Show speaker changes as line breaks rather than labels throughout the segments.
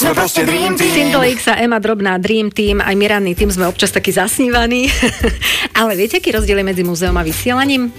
sme proste Dream Team.
Single X a Ema Drobná Dream Team, aj my ranný tým sme občas takí zasnívaní. Ale viete, aký rozdiel je medzi múzeom a vysielaním?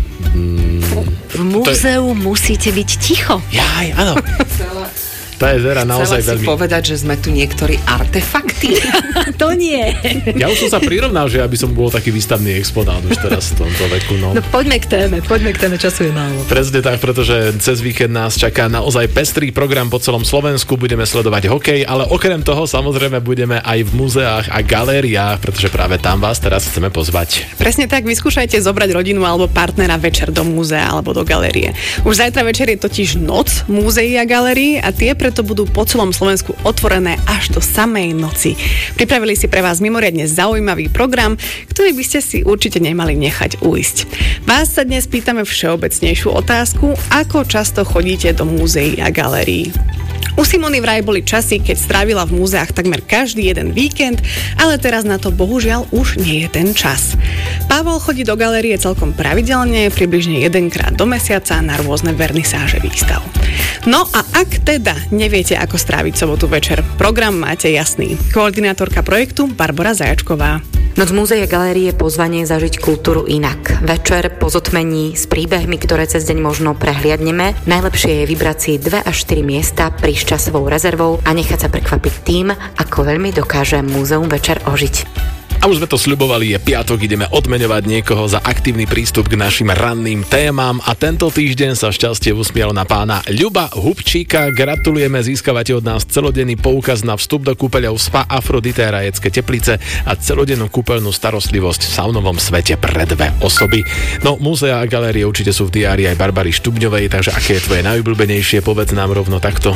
V múzeu musíte byť ticho.
Jaj, áno. Tá je Zera naozaj
Chcela
veľmi...
si povedať, že sme tu niektorí artefakty.
To nie.
Ja už som sa prirovnal, že aby som bol taký výstavný exponát už teraz v tomto veku. No
poďme k téme, času je málo.
Presne tak, pretože cez víkend nás čaká naozaj pestrý program po celom Slovensku, budeme sledovať hokej, ale okrem toho samozrejme budeme aj v múzeách a galériách, pretože práve tam vás teraz chceme pozvať.
Presne tak, vyskúšajte zobrať rodinu alebo partnera večer do múzea alebo do galérie. Už zajtra večer je totiž noc múzeí a galérií a tie preto budú po celom Slovensku otvorené až do samej noci. Pripravili si pre vás mimoriadne zaujímavý program, ktorý by ste si určite nemali nechať ujsť. Vás sa dnes pýtame všeobecnejšiu otázku, ako často chodíte do múzeí a galérií. U Simony vraj boli časy, keď strávila v múzeách takmer každý jeden víkend, ale teraz na to bohužiaľ už nie je ten čas. Pavol chodí do galérie celkom pravidelne, približne jedenkrát do mesiaca na rôzne vernisáže výstav. No a ak teda neviete, ako stráviť sobotu večer, program máte jasný. Koordinátorka projektu Barbora Zajačková.
Noc múzeí a galérie je pozvanie zažiť kultúru inak. Večer po zotmení s príbehmi, ktoré cez deň možno prehliadneme. Najlepšie je vybrať si 2 až 4 miesta, prísť časovou rezervou a nechať sa prekvapiť tým, ako veľmi dokáže múzeum večer ožiť.
A už sme to sľubovali, je piatok, ideme odmeňovať niekoho za aktívny prístup k našim ranným témam a tento týždeň sa šťastie usmielo na pána Ľuba Hubčíka. Gratulujeme, získavate od nás celodenný poukaz na vstup do kúpeľov Spa Afrodite Rajecké Teplice a celodennú kúpeľnú starostlivosť v saunovom svete pre 2 osoby. No, múzea a galérie určite sú v diári aj Barbary Štubňovej, takže aké je tvoje najobľúbenejšie, povedz nám rovno takto.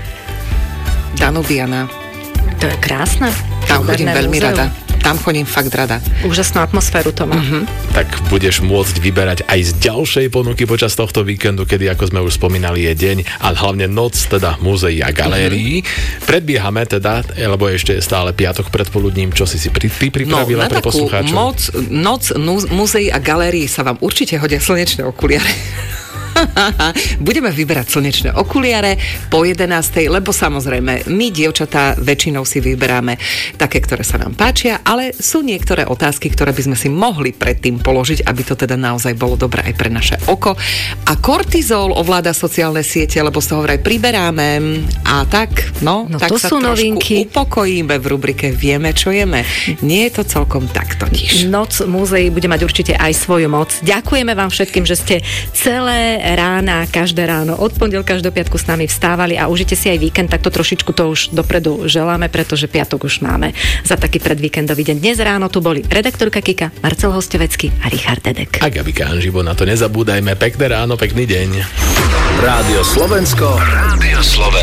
Danubiana.
To je krásne.
Tam chodím veľmi
múzeum.
rada. Tam chodím fakt rada.
Úžasnú atmosféru to má.
Tak budeš môcť vyberať aj z ďalšej ponuky počas tohto víkendu, kedy, ako sme už spomínali, je deň a hlavne noc, teda múzeí a galérií. Predbiehame teda, lebo ešte je stále piatok predpoludním, čo si pripravila pre poslucháčov?
Noc múzeí a galérií sa vám určite hodia slnečné okuliare. Budeme vyberať slnečné okuliare po 11:00, lebo samozrejme my, dievčatá, väčšinou si vyberáme také, ktoré sa nám páčia, ale sú niektoré otázky, ktoré by sme si mohli predtým položiť, aby to teda naozaj bolo dobré aj pre naše oko. A kortizol ovláda sociálne siete, lebo z toho vraj priberáme a tak, no tak
to
sa
sú
trošku
novinky.
upokojíme v rubrike Vieme, čo jeme. Nie je to celkom tak totiž.
Noc múzeí bude mať určite aj svoju moc. Ďakujeme vám všetkým, že ste celé rána, každé ráno, od pondelka až do piatku s nami vstávali a užite si aj víkend, tak to trošičku to už dopredu želáme, pretože piatok už máme za taký predvíkendový deň. Dnes ráno tu boli redaktorka Kika, Marcel Hostevecký a Richard Dedek.
A Gabika Anžibo, na to nezabúdajme. Pekné ráno, pekný deň.
Rádio Slovensko.